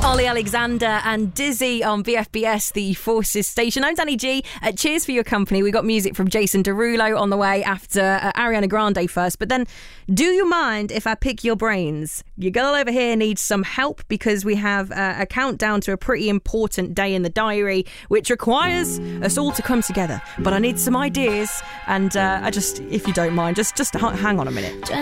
Ollie Alexander and Dizzy on BFBS, the Forces station. I'm Danny G. Cheers for your company. We got music from Jason Derulo on the way after Ariana Grande first. But then, do you mind if I pick your brains? Your girl over here needs some help because we have a countdown to a pretty important day in the diary, which requires us all to come together. But I need some ideas, and I just, if you don't mind, just hang on a minute.